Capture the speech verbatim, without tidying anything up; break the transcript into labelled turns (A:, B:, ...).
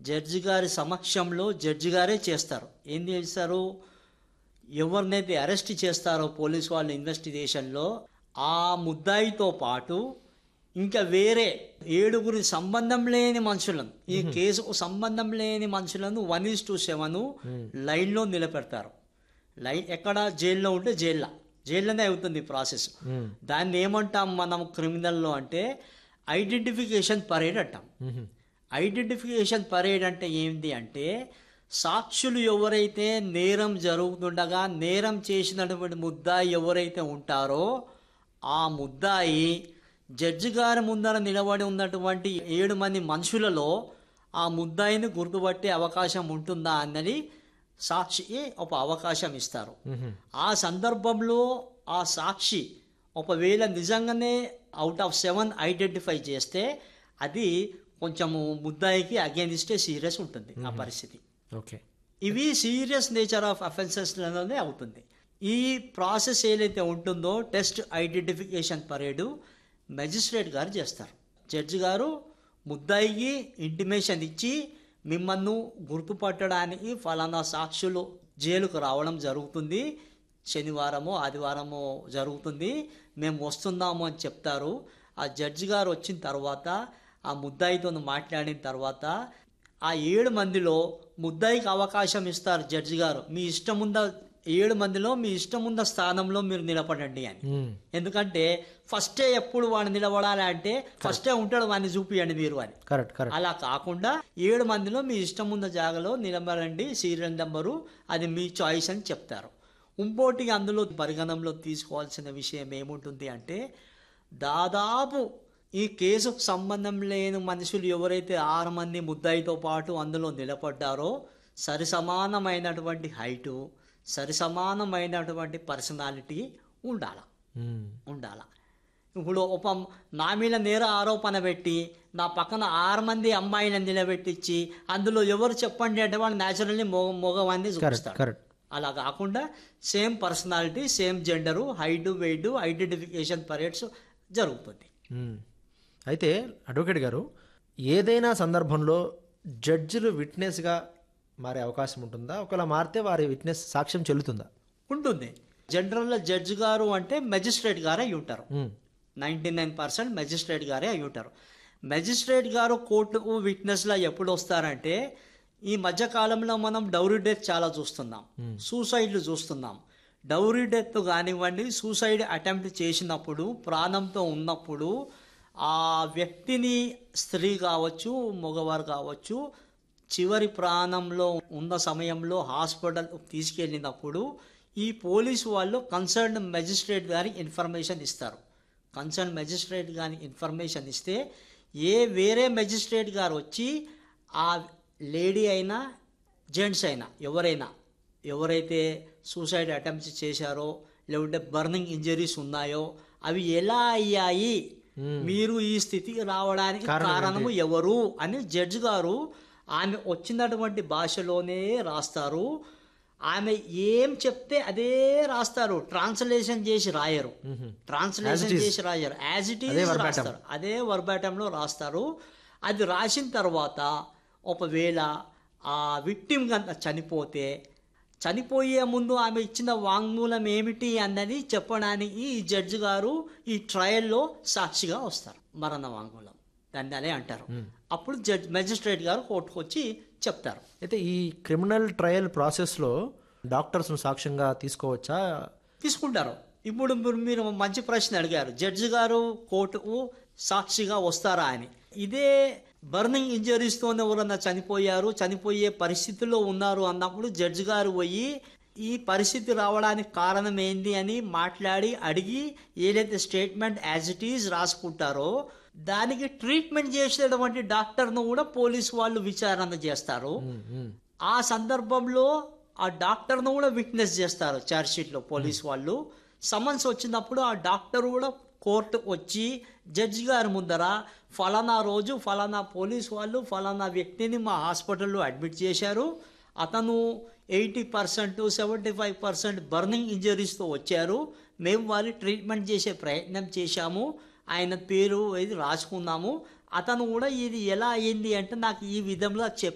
A: Judge గారి సమక్షంలో judge గారే చేస్తారు. ఏం చేస్తారు, ఎవరినైతే అరెస్ట్ చేస్తారో పోలీసు వాళ్ళు ఇన్వెస్టిగేషన్లో ఆ ముద్దాయితో పాటు ఇంకా వేరే ఏడుగురి సంబంధం లేని మనుషులను, ఈ కేసుకు సంబంధం లేని మనుషులను వన్ ఈస్ టు సెవెన్ లైన్లో నిలబెడతారు. లైన్ ఎక్కడ, జైల్లో ఉంటే జైల్లో జైల్లోనే అవుతుంది ప్రాసెస్. దాన్ని ఏమంటాం మనం క్రిమినల్లో అంటే ఐడెంటిఫికేషన్ పరేడ్ అంటాం. ఐడెంటిఫికేషన్ పరేడ్ అంటే ఏంటి అంటే, సాక్షులు ఎవరైతే నేరం జరుగుతుండగా నేరం చేసినటువంటి ముద్దాయి ఎవరైతే ఉంటారో ఆ ముద్దాయి జడ్జి గారి ముందర నిలబడి ఉన్నటువంటి ఏడు మంది మనుషులలో ఆ ముద్దాయిని గుర్తుపట్టే అవకాశం ఉంటుందా అన్నది సాక్షికి ఒక అవకాశం ఇస్తారు. ఆ సందర్భంలో ఆ సాక్షి ఒకవేళ నిజంగానే అవుట్ ఆఫ్ సెవెన్ ఐడెంటిఫై చేస్తే అది కొంచెము ముద్దాయికి అగేనిస్టే సీరియస్ ఉంటుంది ఆ పరిస్థితి.
B: ఓకే,
A: ఇవి సీరియస్ నేచర్ ఆఫ్ అఫెన్సెస్లోనే అవుతుంది. ఈ ప్రాసెస్ ఏదైతే ఉంటుందో టెస్ట్ ఐడెంటిఫికేషన్ పరేడు మెజిస్ట్రేట్ గారు చేస్తారు. జడ్జి గారు ముద్దాయికి ఇంటిమేషన్ ఇచ్చి మిమ్మల్ని గుర్తుపట్టడానికి ఫలానా సాక్షులు జైలుకు రావడం జరుగుతుంది, శనివారమో ఆదివారమో జరుగుతుంది, మేము వస్తున్నాము అని చెప్తారు. ఆ జడ్జి గారు వచ్చిన తర్వాత ఆ ముద్దాయితో మాట్లాడిన తర్వాత ఆ ఏడు మందిలో ముద్దాయికి అవకాశం ఇస్తారు జడ్జి గారు. మీ ఇష్టం ఉందా ఏడు మందిలో మీ ఇష్టం ఉన్న స్థానంలో మీరు నిలబడండి అని. ఎందుకంటే ఫస్టే ఎప్పుడు వాడు నిలబడాలి అంటే ఫస్టే ఉంటాడు వాడిని చూపియండి మీరు అని.
B: కరెక్ట్ కరెక్ట్
A: అలా కాకుండా ఏడు మందిలో మీ ఇష్టం ఉన్న జాగాలో నిలబడండి, సీరియల్ నెంబరు అది మీ చాయిస్ అని చెప్తారు. ఇంకోటి అందులో పరిగణనలో తీసుకోవాల్సిన విషయం ఏముంటుంది అంటే, దాదాపు ఈ కేసుకు సంబంధం లేని మనుషులు ఎవరైతే ఆరు మంది ముద్దాయితో పాటు అందులో నిలబడ్డారో సరి సమానమైనటువంటి హైటు, సరి సమానమైనటువంటి పర్సనాలిటీ ఉండాల ఉండాల ఇప్పుడు ఒక నా మీద నేర ఆరోపణ పెట్టి నా పక్కన ఆరు మంది అమ్మాయిలను నిలబెట్టించి అందులో ఎవరు చెప్పండి అంటే వాళ్ళు న్యాచురల్లీ మొగ మగవాన్ని చూపిస్తారు. అలా కాకుండా same personality, same gender, height, wait, identification parades జరుగుతుంది.
B: అయితే అడ్వకేట్ గారు, ఏదైనా సందర్భంలో జడ్జిలు విట్నెస్గా మారే అవకాశం ఉంటుందా? ఒకవేళ మారితే వారి విట్నెస్ సాక్ష్యం చెల్లుతుందా?
A: ఉంటుంది. జనరల్గా జడ్జి గారు అంటే మెజిస్ట్రేట్ గారే అయి ఉంటారు. నైంటీ నైన్ పర్సెంట్ మెజిస్ట్రేట్ గారే అయి ఉంటారు. మెజిస్ట్రేట్ గారు కోర్టుకు విట్నెస్లా ఎప్పుడు వస్తారంటే, ఈ మధ్యకాలంలో మనం డౌరీ డెత్ చాలా చూస్తున్నాం, సూసైడ్లు చూస్తున్నాం. డౌరీ డెత్ కానివ్వండి, సూసైడ్ అటెంప్ట్ చేసినప్పుడు ప్రాణంతో ఉన్నప్పుడు ఆ వ్యక్తిని స్త్రీ కావచ్చు మగవారు కావచ్చు చివరి ప్రాణంలో ఉన్న సమయంలో హాస్పిటల్ తీసుకెళ్ళినప్పుడు ఈ పోలీసు వాళ్ళు కన్సర్న్ మెజిస్ట్రేట్ గారికి ఇన్ఫర్మేషన్ ఇస్తారు. కన్సర్న్ మెజిస్ట్రేట్ గారికి ఇన్ఫర్మేషన్ ఇస్తే ఏ వేరే మెజిస్ట్రేట్ గారు వచ్చి ఆ లేడీ అయినా జెంట్స్ అయినా ఎవరైనా ఎవరైతే సూసైడ్ అటెంప్ట్స్ చేశారో లేకుంటే బర్నింగ్ ఇంజరీస్ ఉన్నాయో అవి ఎలా అయ్యాయి, మీరు ఈ స్థితికి రావడానికి కారణము ఎవరు అని జడ్జి గారు ఆమె వచ్చినటువంటి భాషలోనే రాస్తారు. ఆమె ఏం చెప్తే అదే రాస్తారు, ట్రాన్స్లేషన్ చేసి రాయరు. ట్రాన్స్లేషన్ చేసి రాయరు, యాజ్ ఇట్ ఈజ్ రాస్తారు, అదే వర్బాటంలో రాస్తారు. అది రాసిన తర్వాత ఒకవేళ ఆ విక్టిమ్ కనుక చనిపోతే చనిపోయే ముందు ఆమె ఇచ్చిన వాంగ్మూలం ఏమిటి అన్నది చెప్పడానికి ఈ జడ్జి గారు ఈ ట్రయల్లో సాక్షిగా వస్తారు. మరణ వాంగ్మూలం దాన్ని అనే అంటారు. అప్పుడు జడ్జ్ మెజిస్ట్రేట్ గారు కోర్టుకు వచ్చి చెప్తారు.
B: అయితే ఈ క్రిమినల్ ట్రయల్ ప్రాసెస్లో డాక్టర్స్ను సాక్ష్యంగా తీసుకోవచ్చా?
A: తీసుకుంటారు. ఇప్పుడు మీరు మంచి ప్రశ్న అడిగారు, జడ్జి గారు కోర్టుకు సాక్షిగా వస్తారా అని. ఇదే బర్నింగ్ ఇంజరీస్తో ఎవరన్నా చనిపోయారు, చనిపోయే పరిస్థితుల్లో ఉన్నారు అన్నప్పుడు జడ్జి గారు పోయి ఈ పరిస్థితి రావడానికి కారణం ఏంటి అని మాట్లాడి అడిగి ఏదైతే స్టేట్మెంట్ యాజ్ ఇట్ ఈజ్ రాసుకుంటారో దానికి ట్రీట్మెంట్ చేసేటువంటి డాక్టర్ను కూడా పోలీసు వాళ్ళు విచారణ చేస్తారు. ఆ సందర్భంలో ఆ డాక్టర్ను కూడా విట్నెస్ చేస్తారు ఛార్జ్షీట్లో పోలీసు వాళ్ళు. సమన్స్ వచ్చినప్పుడు ఆ డాక్టర్ కూడా కోర్టుకు వచ్చి జడ్జి గారి ముందర ఫలానా రోజు ఫలానా పోలీసు వాళ్ళు ఫలానా వ్యక్తిని మా హాస్పిటల్లో అడ్మిట్ చేశారు, అతను eighty percent seventy five percent burning ఇంజరీస్తో వచ్చారు, మేము వాళ్ళు ట్రీట్మెంట్ చేసే ప్రయత్నం చేశాము, ఆయన పేరు ఇది రాసుకున్నాము, అతను కూడా ఇది ఎలా అయింది అంటే నాకు ఈ విధంగా చెప్